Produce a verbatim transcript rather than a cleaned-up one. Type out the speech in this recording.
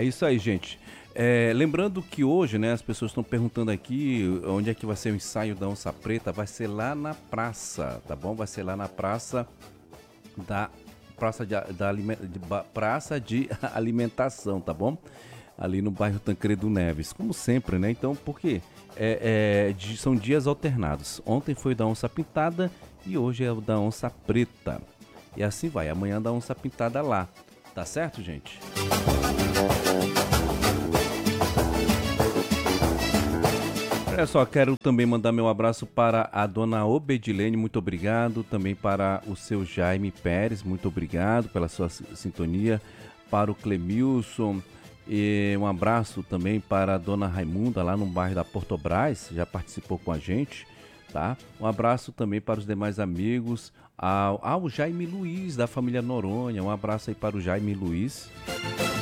isso aí, gente. É, lembrando que hoje, né, as pessoas estão perguntando aqui onde é que vai ser o ensaio da Onça Preta. Vai ser lá na praça, tá bom? Vai ser lá na praça da praça de, da, de, praça de alimentação, tá bom? Ali no bairro Tancredo Neves, como sempre, né? Então, por quê? É, é, são dias alternados. Ontem foi o da Onça Pintada e hoje é o da Onça Preta. E assim vai, amanhã da Onça Pintada lá. Tá certo, gente? Olha só, quero também mandar meu abraço para a dona Obedilene, muito obrigado. Também para o seu Jaime Pérez, muito obrigado pela sua sintonia. Para o Clemilson, e um abraço também para a dona Raimunda, lá no bairro da Porto Brás, já participou com a gente, tá? Um abraço também para os demais amigos, ao, ao Jaime Luiz, da família Noronha, um abraço aí para o Jaime Luiz.